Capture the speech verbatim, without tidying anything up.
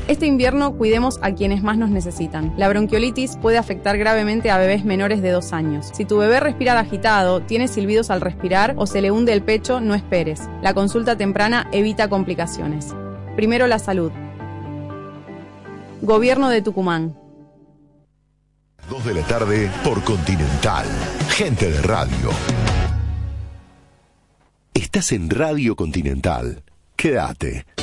Este invierno cuidemos a quienes más nos necesitan. La bronquiolitis puede afectar gravemente a bebés menores de dos años. Si tu bebé respira agitado, tiene silbidos al respirar o se le hunde el pecho, no esperes. La consulta temprana evita complicaciones. Primero la salud. Gobierno de Tucumán. Dos de la tarde por Continental. Gente de radio. Estás en Radio Continental. Quédate.